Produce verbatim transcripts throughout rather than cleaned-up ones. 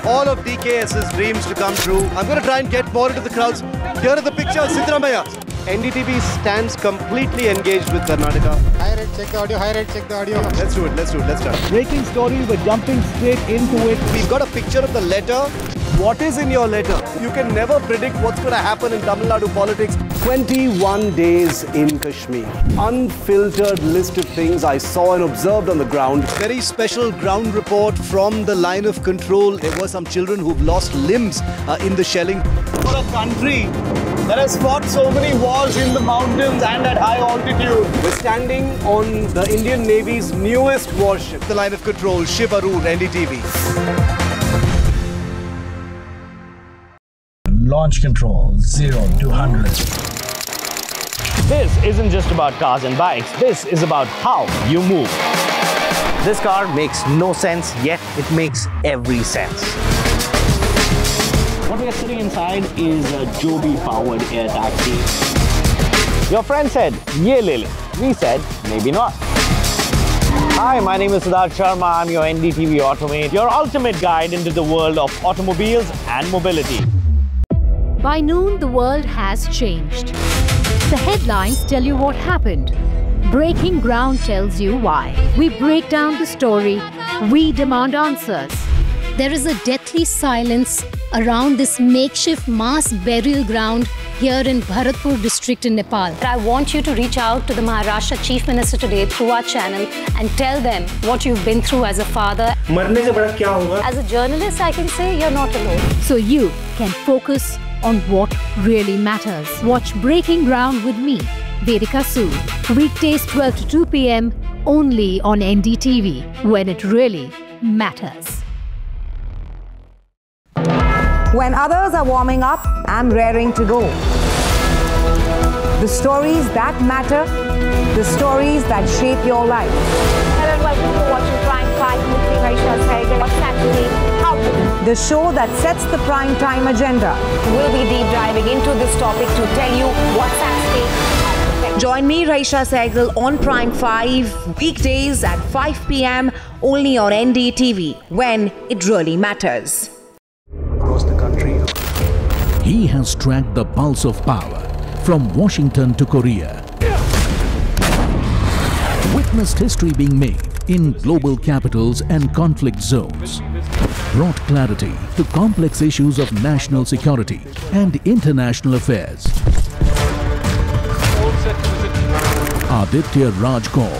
all of DKS's dreams to come true. I'm going to try and get more into the crowds. Here are the pictures, Siddaramaiah. N D T V stands completely engaged with Karnataka. High rate, check the audio, high rate, check the audio. Let's do it, let's do it, let's start. Breaking story, we're jumping straight into it. We've got a picture of the letter. What is in your letter? You can never predict what's going to happen in Tamil Nadu politics. twenty-one days in Kashmir. Unfiltered list of things I saw and observed on the ground. Very special ground report from the line of control. There were some children who've lost limbs uh, in the shelling. For a country that has fought so many wars in the mountains and at high altitude. We're standing on the Indian Navy's newest warship. The line of control, Shiv Aroor, N D T V. Launch control, zero to one hundred. This isn't just about cars and bikes, this is about how you move. This car makes no sense, yet it makes every sense. What we are sitting inside is a Joby-powered air taxi. Your friend said, ye le le. We said, maybe not. Hi, my name is Siddharth Sharma. I'm your N D T V Automate, your ultimate guide into the world of automobiles and mobility. By noon, the world has changed. The headlines tell you what happened. Breaking Ground tells you why. We break down the story. We demand answers. There is a deathly silence around this makeshift mass burial ground here in Bharatpur district in Nepal. I want you to reach out to the Maharashtra Chief Minister today through our channel and tell them what you've been through as a father. As a journalist, I can say you're not alone. So you can focus on what really matters. Watch Breaking Ground with me, Vedika Sood. Weekdays twelve to two p m only on N D T V, when it really matters. When others are warming up, I'm raring to go. The stories that matter, the stories that shape your life. Hello and welcome to watching Prime five with me, Raisha Sehgal. What's actually happening? The show that sets the prime time agenda. We'll be deep diving into this topic to tell you what's at stake. Join me, Raisha Sehgal, on Prime five, weekdays at five p m only on N D T V, when it really matters. Across the country. He has tracked the pulse of power from Washington to Korea. Witnessed history being made in global capitals and conflict zones. Brought clarity to complex issues of national security and international affairs. Aditya Raj Kaul.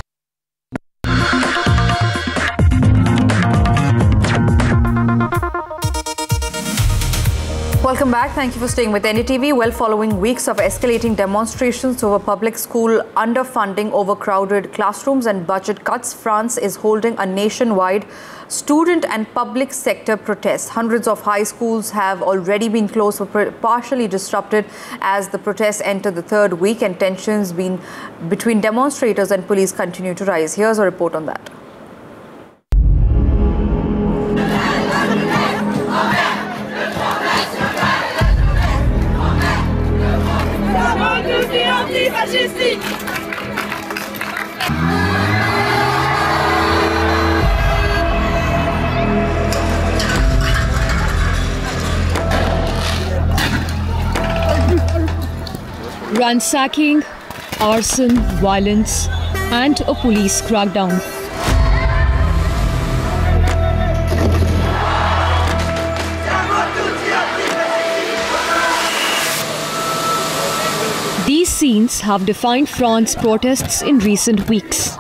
Welcome back. Thank you for staying with N D T V. Well, following weeks of escalating demonstrations over public school underfunding, overcrowded classrooms and budget cuts, France is holding a nationwide student and public sector protest. Hundreds of high schools have already been closed or partially disrupted as the protests enter the third week, and tensions been between demonstrators and police continue to rise. Here's a report on that. Ransacking, arson, violence, and a police crackdown. These scenes have defined France's protests in recent weeks.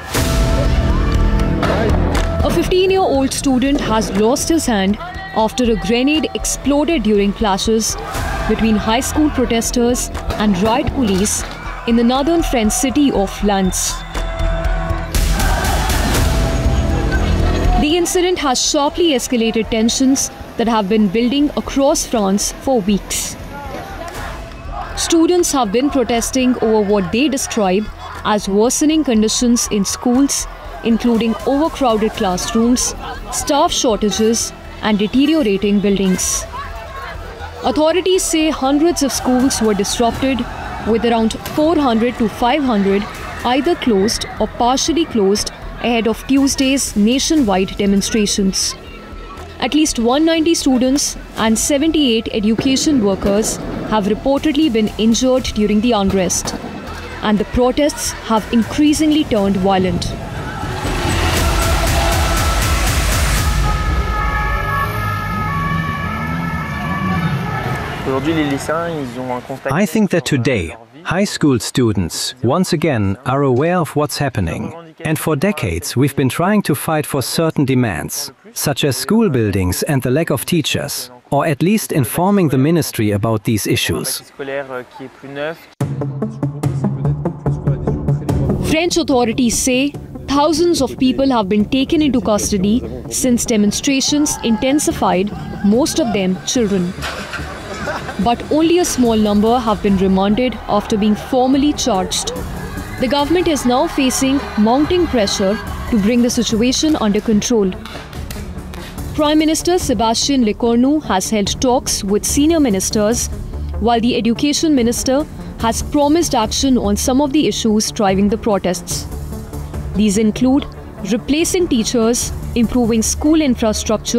A fifteen-year-old student has lost his hand after a grenade exploded during clashes between high school protesters and riot police in the northern French city of Lens. The incident has sharply escalated tensions that have been building across France for weeks. Students have been protesting over what they describe as worsening conditions in schools, including overcrowded classrooms, staff shortages, and deteriorating buildings. Authorities say hundreds of schools were disrupted, with around four hundred to five hundred either closed or partially closed ahead of Tuesday's nationwide demonstrations. At least one hundred ninety students and seventy-eight education workers have reportedly been injured during the unrest, and the protests have increasingly turned violent. I think that today, high school students, once again, are aware of what's happening. And for decades, we've been trying to fight for certain demands, such as school buildings and the lack of teachers, or at least informing the ministry about these issues. French authorities say thousands of people have been taken into custody since demonstrations intensified, most of them children. But only a small number have been remanded after being formally charged. The government is now facing mounting pressure to bring the situation under control. Prime Minister Sébastien Lecornu has held talks with senior ministers, while the Education Minister has promised action on some of the issues driving the protests. These include replacing teachers, improving school infrastructure,